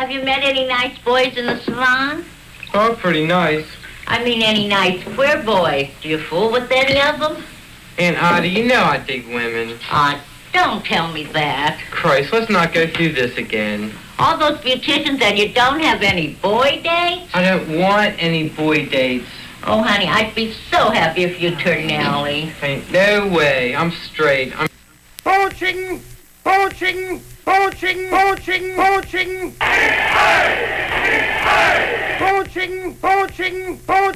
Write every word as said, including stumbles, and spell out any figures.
Have you met any nice boys in the salon? Oh, pretty nice. I mean, any nice queer boys. Do you fool with any of them? Aunt Ida, you know I dig women. Ah, don't tell me that. Christ, let's not go through this again. All those beauticians and you don't have any boy dates? I don't want any boy dates. Oh, honey, I'd be so happy if you turned Nellie. Ain't no way. I'm straight. I'm poaching, poaching, poaching, poaching, poaching. Poaching, poaching, poaching.